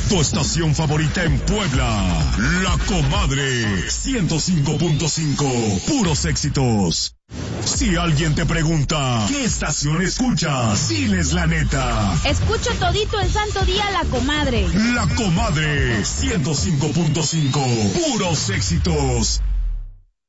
Tu estación favorita en Puebla. La Comadre 105.5. Puros éxitos. Si alguien te pregunta, ¿qué estación escuchas? Diles la neta. Escucho todito el santo día La Comadre. La Comadre 105.5. Puros éxitos.